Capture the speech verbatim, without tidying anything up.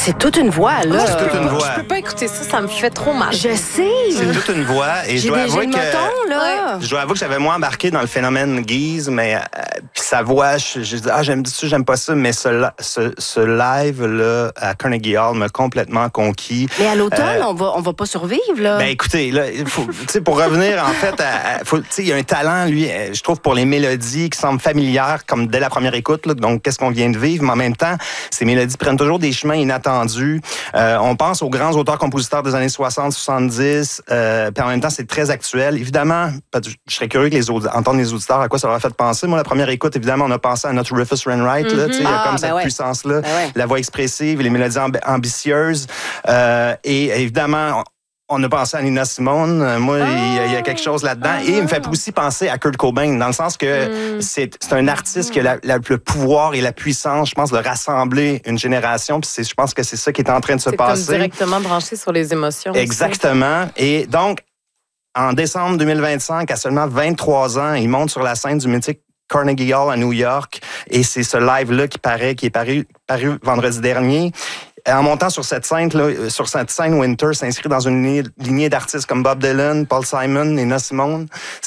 C'est toute une voix, là. C'est toute une voix. Je peux pas écouter ça, ça me fait trop mal. Je sais. C'est toute une voix. Et je J'ai dois déjà avouer le que... moton, là. Je dois avouer que j'avais moins embarqué dans le phénomène Guise, mais euh, puis sa voix, je, je dis, ah, j'aime ça, j'aime pas ça, mais ce, ce, ce live-là à Carnegie Hall m'a complètement conquis. Mais à l'automne, Euh, on va, on va pas survivre, là. Ben écoutez, là, il faut, tu sais, pour revenir en fait, à, à, faut, tu sais, il y a un talent lui, je trouve pour les mélodies qui semblent familières comme dès la première écoute. Là, donc qu'est-ce qu'on vient de vivre, mais en même temps, ces mélodies prennent toujours des chemins inattendus. Euh, on pense aux grands auteurs-compositeurs des années soixante, soixante-dix, euh, puis en même temps c'est très actuel. Évidemment, je serais curieux que les aud- entendre les auditeurs à quoi ça leur a fait penser. Moi, la première écoute, évidemment, on a pensé à notre Rufus Wainwright. Mm-hmm. Là, tu sais, il y a Ah, comme ben cette ouais. puissance-là, Ben ouais. la voix expressive, les mélodies amb- ambitieuses, euh, et évidemment. On a pensé à Nina Simone. Moi, il oh. y, y a quelque chose là-dedans. Oh. Et il me fait aussi penser à Kurt Cobain, dans le sens que mm. c'est, c'est un artiste mm. qui a la, la, le pouvoir et la puissance, je pense, de rassembler une génération. Puis c'est, je pense que c'est ça qui est en train de se c'est passer. C'est comme directement branché sur les émotions. Exactement. Aussi. Et donc, en décembre deux mille vingt-cinq, à seulement vingt-trois ans, il monte sur la scène du mythique Carnegie Hall à New York. Et c'est ce live-là qui paraît, qui est paru, paru vendredi dernier. En montant sur cette scène, là, sur cette scène, Winter s'inscrit dans une lignée, lignée d'artistes comme Bob Dylan, Paul Simon, Nina Simone.